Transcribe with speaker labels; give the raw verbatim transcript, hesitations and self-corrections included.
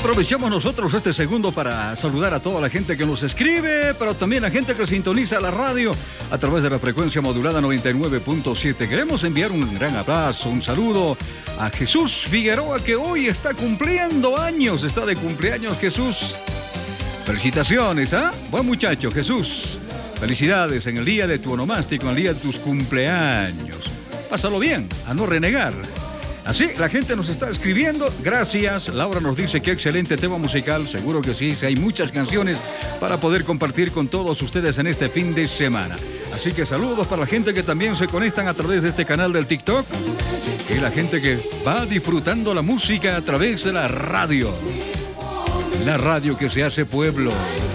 Speaker 1: Aprovechamos nosotros este segundo para saludar a toda la gente que nos escribe, pero también a gente que sintoniza la radio a través de la frecuencia modulada noventa y nueve punto siete. Queremos enviar un gran abrazo, un saludo a Jesús Figueroa, que hoy está cumpliendo años, está de cumpleaños Jesús. Felicitaciones, ¿ah? ¿eh? Buen muchacho, Jesús. Felicidades en el día de tu onomástico, en el día de tus cumpleaños. Pásalo bien, a no renegar. Así, la gente nos está escribiendo. Gracias. Laura nos dice que excelente tema musical. Seguro que sí, hay muchas canciones para poder compartir con todos ustedes en este fin de semana. Así que saludos para la gente que también se conectan a través de este canal del TikTok. Y la gente que va disfrutando la música a través de la radio. La radio que se hace pueblo.